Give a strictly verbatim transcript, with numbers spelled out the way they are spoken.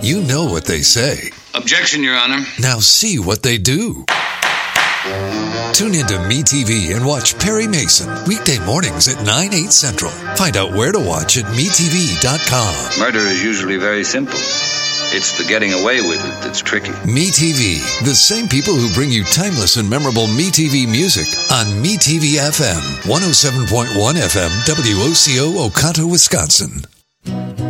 You know what they say. Objection, Your Honor. Now see what they do. Tune into MeTV and watch Perry Mason weekday mornings at nine, eight Central. Find out where to watch at me T V dot com. Murder is usually very simple. It's the getting away with it that's tricky. MeTV, the same people who bring you timeless and memorable MeTV music on MeTV F M, one oh seven point one F M, W O C O, Oconto, Wisconsin.